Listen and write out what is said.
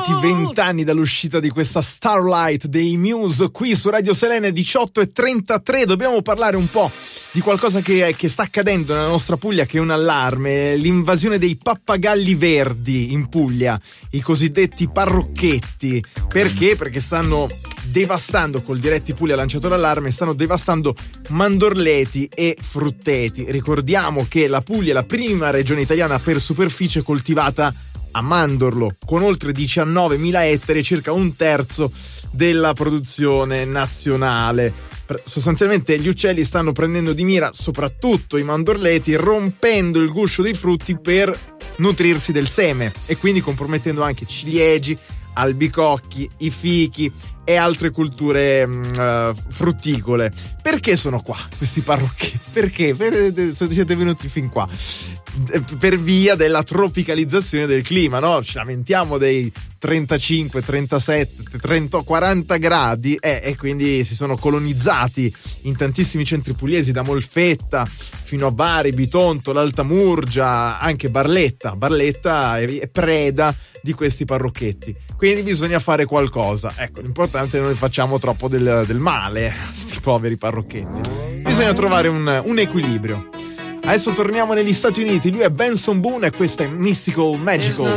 passati 20 anni dall'uscita di questa Starlight dei Muse qui su Radio Selene 18:33. Dobbiamo parlare un po' di qualcosa che sta accadendo nella nostra Puglia, che è un allarme: l'invasione dei pappagalli verdi in Puglia, i cosiddetti parrocchetti. Perché? Perché stanno devastando, col Diretti Puglia ha lanciato l'allarme, stanno devastando mandorleti e frutteti. Ricordiamo che la Puglia è la prima regione italiana per superficie coltivata a mandorlo, con oltre 19.000 ettari, circa un terzo della produzione nazionale. Sostanzialmente gli uccelli stanno prendendo di mira soprattutto i mandorleti, rompendo il guscio dei frutti per nutrirsi del seme e quindi compromettendo anche ciliegi, albicocchi, i fichi e altre culture frutticole. Perché sono qua questi parrocchetti? Perché? Siete venuti fin qua per via della tropicalizzazione del clima, no? Ci lamentiamo dei 35, 37, 30, 40 gradi e quindi si sono colonizzati in tantissimi centri pugliesi, da Molfetta fino a Bari, Bitonto, l'Alta Murgia, anche Barletta è preda di questi parrocchetti. Quindi bisogna fare qualcosa. Ecco, l'importante è che non facciamo troppo del male a questi poveri parrocchetti. Bisogna trovare un equilibrio. Adesso torniamo negli Stati Uniti. Lui è Benson Boone e questa è Mystical Magical.